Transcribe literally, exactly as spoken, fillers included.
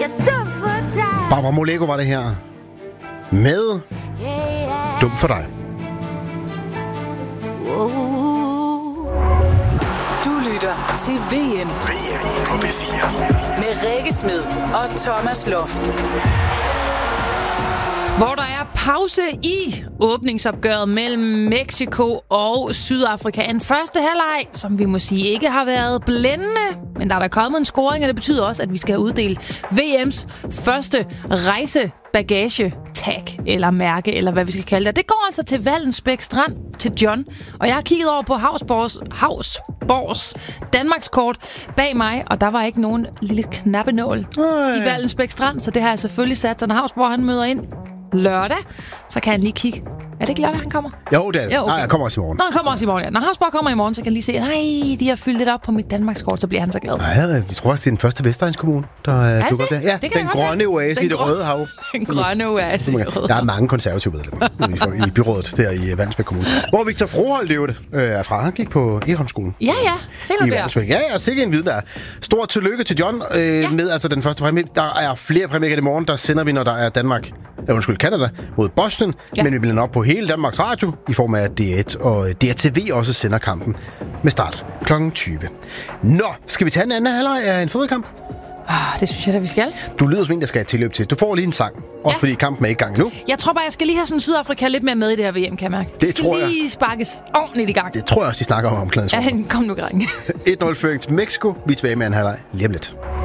jeg dum for dig. Barbara Moleko var det her. Med Dum for dig. Du lytter til V M. V M på B fire. Med Rikke Smed og Thomas Loft. Hvor der er pause i åbningsopgøret mellem Mexico og Sydafrika. En første halvleg, som vi må sige ikke har været blændende, men der er der kommet en scoring, og det betyder også, at vi skal uddele V M's første rejsebagage tag eller mærke, eller hvad vi skal kalde det. Det går altså til Vallensbæk Strand, til John. Og jeg har kigget over på Havsborgs, Havsborgs Danmarkskort bag mig, og der var ikke nogen lille knappenål i Vallensbæk Strand, så det har jeg selvfølgelig sat, så når Havsborg han møder ind lørdag, så kan han lige kigge. Er det ikke lørdag, han kommer? Jo, det er det. Jo, okay. Nej, jeg kommer også i morgen. Nå, han kommer også i morgen, ja. Når Havsborg kommer i morgen, så kan han lige se, nej, de har fyldt lidt op på mit Danmarkskort, så bliver han så glad. Nej, vi tror også, det er den første Vestegns-kommune, der dukker op der. Ja, det den grønne oase i det røde hav. Den grønne oase i det røde Der er hav. mange konservative medlemmer i, i byrådet der i Vallensbæk Kommune. Hvor Victor Froholt det er fra. Han gik på Egholmskolen. Ja, ja. Se nu der. Ja, ja, sikkert en vid der. Stort tillykke til John øh, ja. med altså den første præmie. Der er flere præmier i morgen, der sender vi, når der er Danmark, ja, undskyld, Canada mod Boston. Ja. Men vi bliver op på hele Danmarks Radio i form af D et, og D R T V også sender kampen med start klokken tyve. Nå, skal vi tage en anden halvleg af en fodboldkamp? Oh, det synes jeg da, vi skal. Du lyder som en, der skal have tilløb til. Du får lige en sang. Også ja. fordi kampen er i gang nu. Jeg tror bare, jeg skal lige have sådan Sydafrika lidt mere med i det her V M, kan jeg mærke. Det, det skal tror jeg. lige sparkes ordentligt i gang. Det tror jeg også, de snakker om omklædningsrummet. Ja, kom nu, drenge. et nul føring til Mexico. Vi er tilbage med en halvleg lige om lidt.